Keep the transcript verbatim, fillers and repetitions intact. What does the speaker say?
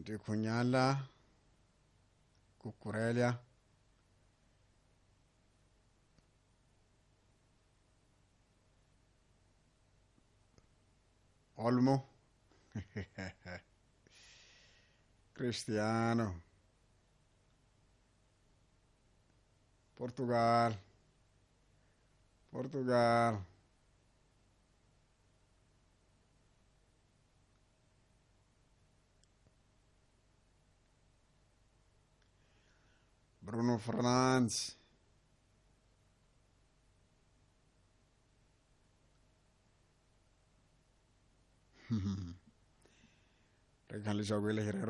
Di Kunyala, Cucurella, Olmo, Cristiano, Portugal, Portugal, Bruno Fernandes, Regan li jogou ele